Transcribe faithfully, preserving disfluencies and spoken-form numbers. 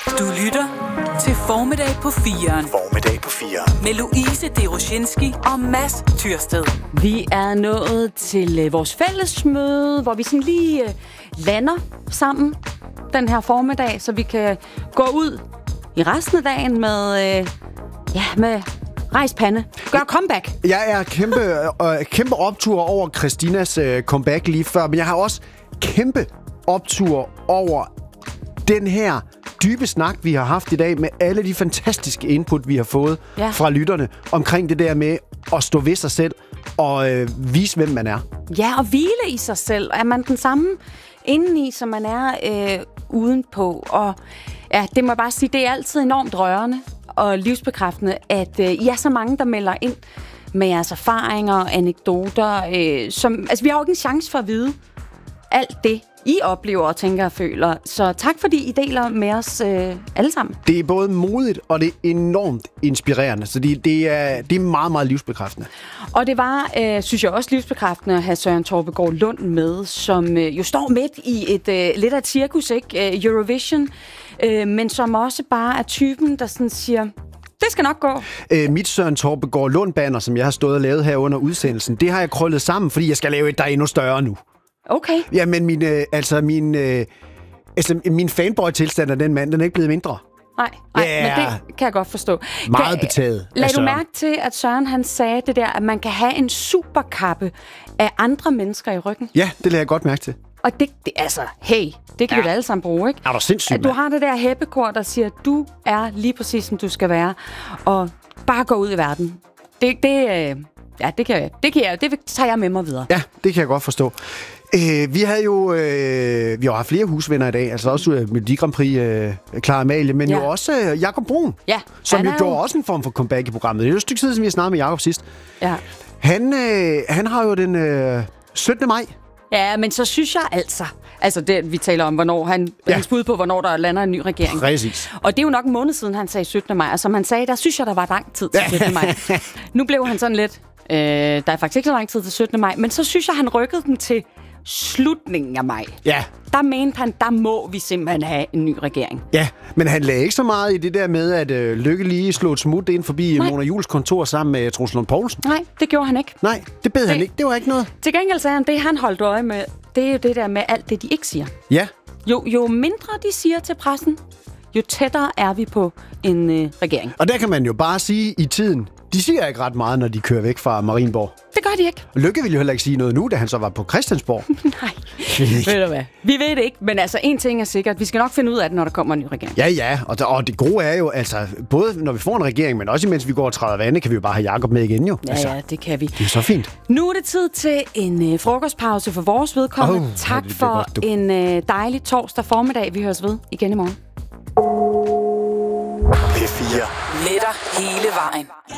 Du lytter til Formiddag på firen. Formiddag på firen. Med Louise Deroshinski og Mads Tyrsted. Vi er nået til øh, vores fællesmøde, hvor vi sådan lige øh, lander sammen den her formiddag, så vi kan gå ud i resten af dagen med, øh, ja, med rejspande. Gør comeback. Jeg er kæmpe, øh, kæmpe optur over Christinas øh, comeback lige før, men jeg har også kæmpe optur over den her dybe snak, vi har haft i dag med alle de fantastiske input, vi har fået ja. fra lytterne omkring det der med at stå ved sig selv og øh, vise, hvem man er. Ja, og hvile i sig selv. Er man den samme indeni, som man er øh, udenpå? Og ja, det må jeg bare sige, det er altid enormt rørende og livsbekræftende, at øh, I er så mange, der melder ind med jeres erfaringer og anekdoter. Øh, som, altså, vi har jo ikke en chance for at vide alt det, I oplever og tænker og føler. Så tak, fordi I deler med os øh, alle sammen. Det er både modigt, og det er enormt inspirerende. Så det, det, er, det er meget, meget livsbekræftende. Og det var, øh, synes jeg, også livsbekræftende at have Søren Torpegaard Lund med, som øh, jo står midt i et øh, lidt af et cirkus, ikke? Øh, Eurovision, øh, men som også bare er typen, der sådan siger, det skal nok gå. Øh, mit Søren Torpegaard Lund-banner, som jeg har stået og lavet her under udsendelsen, det har jeg krøllet sammen, fordi jeg skal lave et, der er endnu større nu. Okay. Ja, men min, øh, altså min, øh, altså min fanboy-tilstand af den mand, den er ikke blevet mindre. Nej, nej yeah. men det kan jeg godt forstå. Meget kan, betaget. Lad du mærke til, at Søren han sagde det der, at man kan have en superkappe af andre mennesker i ryggen? Ja, det lader jeg godt mærke til. Og det, det altså, hey, det kan ja. vi da alle sammen bruge, ikke? Er du sindssygt, at du har det der heppekor, der siger, du er lige præcis, som du skal være, og bare gå ud i verden. Det, det, øh, ja, det kan jeg, det kan jeg, det tager jeg med mig videre. Ja, det kan jeg godt forstå. Øh, vi havde jo øh, vi har haft flere husvenner i dag, altså også øh, Melodi Grand Prix øh, Clara Amalie, men ja. jo også øh, Jakob Brun, ja, som jo gjorde jo også en form for comeback i programmet. Det er jo et stykke tid, som vi har snakket med Jakob sidst. Ja. Han, øh, han har jo den øh, syttende maj. Ja, men så synes jeg altså, altså det, vi taler om, hvornår han, ja. hans bud på, hvornår der lander en ny regering. Præcis. Og det er jo nok en måned siden, han sagde syttende maj, og som han sagde, der synes jeg, der var lang tid til syttende maj. Nu blev han sådan lidt, øh, der er faktisk ikke så lang tid til syttende maj, men så synes jeg, han rykkede den til slutningen af maj. Ja. Der mente han, der må vi simpelthen have en ny regering. Ja, men han lagde ikke så meget i det der med, at øh, Lykke lige slog et smut ind forbi Nej. Mona Juhls kontor sammen med Troels Lund Poulsen. Nej, det gjorde han ikke. Nej, det bed det, han ikke. Det var ikke noget. Til gengæld sagde han, det han holdt øje med, det er jo det der med alt det, de ikke siger. Ja. Jo, jo mindre de siger til pressen, jo tættere er vi på en øh, regering. Og der kan man jo bare sige i tiden, de siger ikke ret meget, når de kører væk fra Marienborg. Det gør de ikke. Og Lykke ville jo heller ikke sige noget nu, da han så var på Christiansborg. Nej, ved du hvad? Vi ved det ikke, men altså en ting er sikkert. Vi skal nok finde ud af det, når der kommer en ny regering. Ja, ja, og, der, og det gode er jo, altså, både når vi får en regering, men også imens vi går og træder vande, kan vi jo bare have Jakob med igen jo. Ja, altså, ja, det kan vi. Det er så fint. Nu er det tid til en øh, frokostpause for vores vedkommende. Oh, tak det, det for godt, en øh, dejlig torsdag formiddag. Vi høres ved igen i morgen. P fire. Med dig hele vejen.